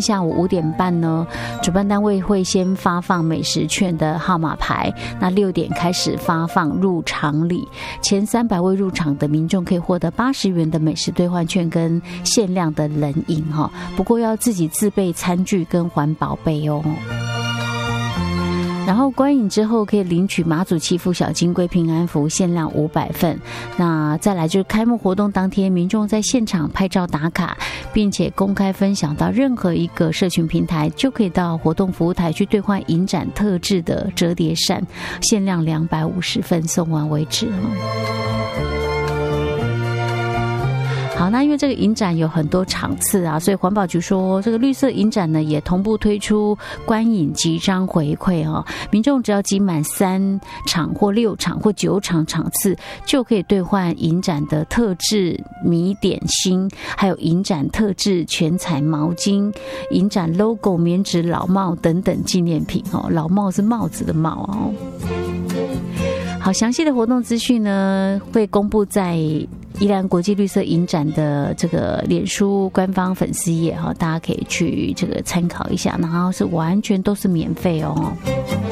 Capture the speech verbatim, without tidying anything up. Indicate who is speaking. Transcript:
Speaker 1: 下午五点半呢，主办单位会先发放美食券的号码牌，那六点开始发放入场礼，前三百位入场的民众可以获得八十元的美食兑换券跟限量的冷饮哈，不过要自己自备餐具跟环保杯哦。然后观影之后可以领取马祖祈福小金龟平安符，限量五百份。那再来就是开幕活动当天，民众在现场拍照打卡，并且公开分享到任何一个社群平台，就可以到活动服务台去兑换影展特制的折叠扇，限量两百五十份，送完为止。好，那因为这个影展有很多场次啊，所以环保局说这个绿色影展呢也同步推出观影集章回馈哦，民众只要集满三场或六场或九场场次，就可以兑换影展的特制米点心，还有影展特制全彩毛巾、影展 logo 棉质老帽等等纪念品哦，老帽是帽子的帽哦。好，详细的活动资讯呢会公布在宜兰国际绿色影展的这个脸书官方粉丝页哈，大家可以去这个参考一下，然后是完全都是免费哦。